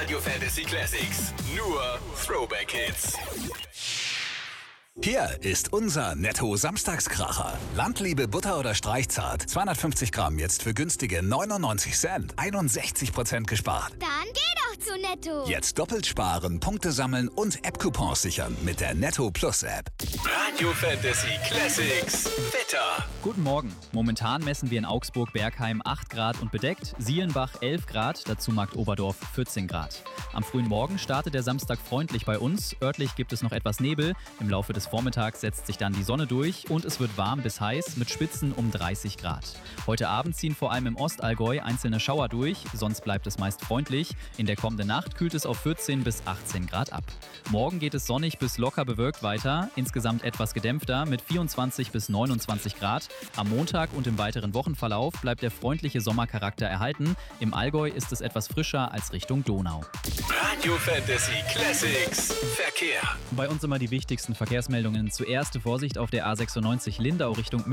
Radio Fantasy Classics. Nur Throwback Hits. Hier ist unser Netto-Samstagskracher. Landliebe Butter oder Streichzart. 250 Gramm jetzt für günstige 99 Cent. 61% gespart. Dann geh doch zu Netto. Jetzt doppelt sparen, Punkte sammeln und App-Coupons sichern mit der Netto Plus App. Radio Fantasy Classics. Wetter. Guten Morgen. Momentan messen wir in Augsburg-Bergheim 8 Grad und bedeckt, Sielenbach 11 Grad, dazu Markt Oberdorf 14 Grad. Am frühen Morgen startet der Samstag freundlich bei uns. Örtlich gibt es noch etwas Nebel. Im Laufe des Vormittags setzt sich dann die Sonne durch und es wird warm bis heiß mit Spitzen um 30 Grad. Heute Abend ziehen vor allem im Ostallgäu einzelne Schauer durch, sonst bleibt es meist freundlich. In der kommenden Nacht kühlt es auf 14 bis 18 Grad ab. Morgen geht es sonnig bis locker bewölkt weiter, insgesamt etwas gedämpfter mit 24 bis 29 Grad. Am Montag und im weiteren Wochenverlauf bleibt der freundliche Sommercharakter erhalten. Im Allgäu ist es etwas frischer als Richtung Donau. Radio Fantasy Classics. Verkehr. Bei uns immer die wichtigsten Verkehrsmeldungen. Zuerst Vorsicht auf der A96 Lindau Richtung